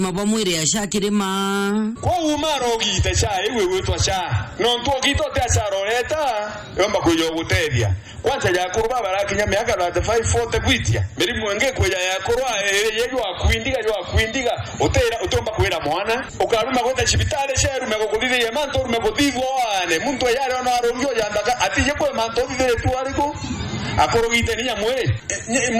mabamwire ashakirima kwa umaro gite cha iwe wetwa cha nontu gitote acharoreta yomba kuyo guteria kwanza ya kuruba barakinya miaka 540 kwitia meri mwenge kweya ya kurwa yeyo akwindiga utera utomba kwera mwana ukaruma gota chibitale sheru megokudide ya manto megodivo ane muntu yale ono arongyo yandaka ati yeko manto bide tu ariko akorogite ninya mwere